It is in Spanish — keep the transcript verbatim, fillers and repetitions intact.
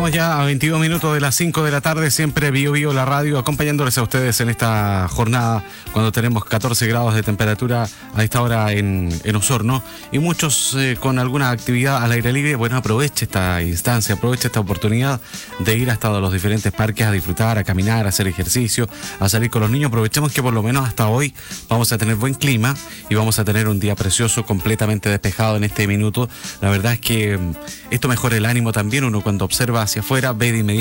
Estamos ya a veintidós minutos de las cinco de la tarde, siempre Bio Bio la radio, acompañándoles a ustedes en esta jornada cuando tenemos catorce grados de temperatura a esta hora en, en Osorno y muchos eh, con alguna actividad al aire libre. Bueno, aproveche esta instancia, aproveche esta oportunidad de ir hasta los diferentes parques a disfrutar, a caminar, a hacer ejercicio, a salir con los niños. Aprovechemos que por lo menos hasta hoy vamos a tener buen clima y vamos a tener un día precioso, completamente despejado en este minuto. La verdad es que esto mejora el ánimo también. Uno cuando observa hacia afuera ve de inmediato